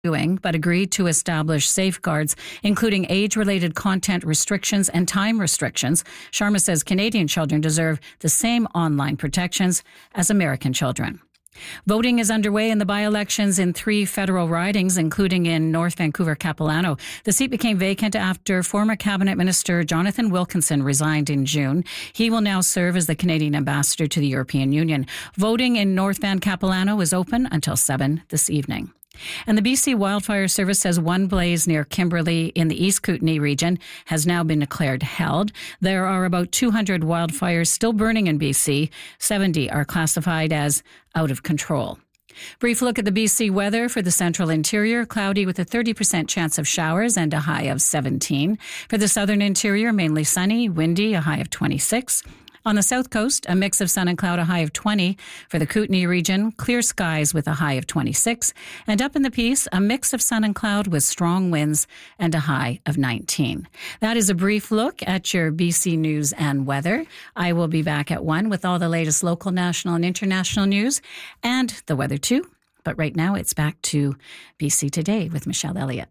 doing, but agreed to establish safeguards, including age-related content restrictions and time restrictions. Sharma says Canadian children deserve the same online protections as American children. Voting is underway in the by-elections in 3 federal ridings, including in North Vancouver-Capilano. The seat became vacant after former Cabinet Minister Jonathan Wilkinson resigned in June. He will now serve as the Canadian ambassador to the European Union. Voting in North Van-Capilano is open until 7 this evening. And the BC Wildfire Service says one blaze near Kimberley in the East Kootenay region has now been declared held. There are about 200 wildfires still burning in BC. 70 are classified as out of control. Brief look at the BC weather for the central interior. Cloudy with a 30% chance of showers and a high of 17. For the southern interior, mainly sunny, windy, a high of 26. On the south coast, a mix of sun and cloud, a high of 20. For the Kootenay region, clear skies with a high of 26. And up in the Peace, a mix of sun and cloud with strong winds and a high of 19. That is a brief look at your BC news and weather. I will be back at 1 with all the latest local, national, and international news and the weather too. But right now, it's back to BC Today with Michelle Elliott.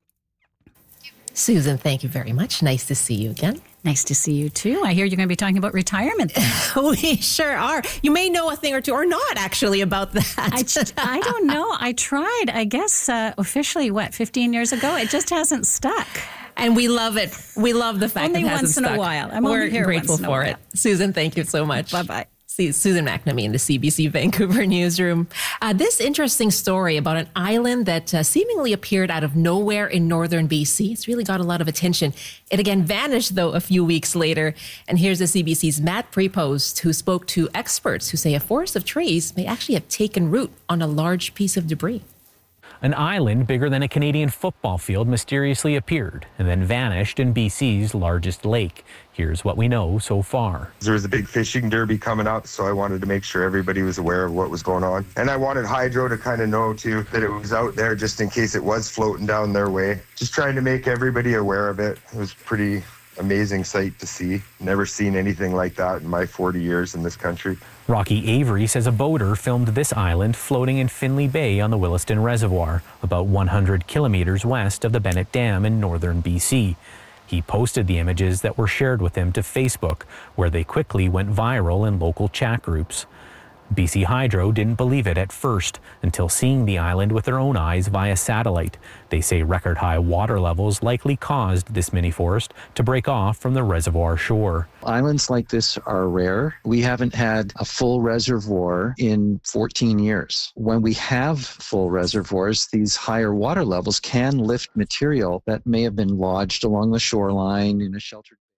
Susan, thank you very much. Nice to see you again. Nice to see you too. I hear you're going to be talking about retirement. We sure are. You may know a thing or two, or not actually, about that. I don't know. I tried, I guess, officially, 15 years ago? It just hasn't stuck. And we love it. We love the fact that it hasn't stuck. Only once in a while. We're grateful for it. Susan, thank you so much. Bye-bye. Susan McNamee in the CBC Vancouver newsroom. This interesting story about an island that seemingly appeared out of nowhere in northern BC. It's really got a lot of attention. It again vanished, though, a few weeks later. And here's the CBC's Matt Prepost, who spoke to experts who say a forest of trees may actually have taken root on a large piece of debris. An island bigger than a Canadian football field mysteriously appeared and then vanished in BC's largest lake. Here's what we know so far. There was a big fishing derby coming up, so I wanted to make sure everybody was aware of what was going on. And I wanted Hydro to kind of know, too, that it was out there just in case it was floating down their way. Just trying to make everybody aware of it. It was pretty amazing sight to see. Never seen anything like that in my 40 years in this country. Rocky Avery says a boater filmed this island floating in Finley Bay on the Williston Reservoir, about 100 kilometers west of the Bennett Dam in northern BC. He posted the images that were shared with him to Facebook, where they quickly went viral in local chat groups. BC Hydro didn't believe it at first until seeing the island with their own eyes via satellite. They say record-high water levels likely caused this mini-forest to break off from the reservoir shore. Islands like this are rare. We haven't had a full reservoir in 14 years. When we have full reservoirs, these higher water levels can lift material that may have been lodged along the shoreline in a sheltered